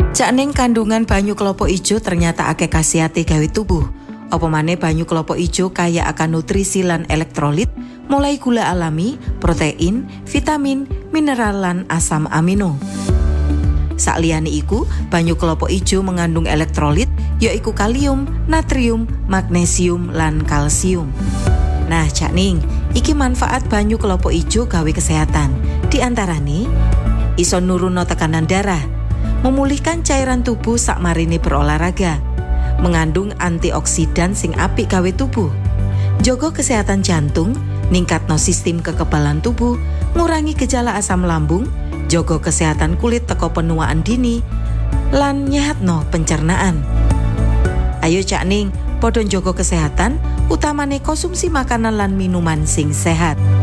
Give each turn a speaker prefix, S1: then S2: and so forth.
S1: Cak ning kandungan banyu kelapa ijo ternyata akeh khasiate gawe tubuh. Apa maneh banyu kelapa ijo kaya akan nutrisi lan elektrolit, mulai gula alami, protein, vitamin, mineral lan asam amino. Sakliyane iku, banyu kelapa ijo mengandung elektrolit yaiku kalium, natrium, magnesium lan kalsium. Nah, Cak Ning, iki manfaat banyu kelapa ijo gawe kesehatan. Di antarane iso nuruno tekanan darah, memulihkan cairan tubuh sakmarine berolahraga, mengandung antioksidan sing apik gawe tubuh, jaga kesehatan jantung, ningkatno sistem kekebalan tubuh, ngurangi gejala asam lambung, jaga kesehatan kulit teko penuaan dini, lan nyehatno pencernaan. Ayo Cak Ning, padha njaga kesehatan, utamane konsumsi makanan lan minuman sing sehat.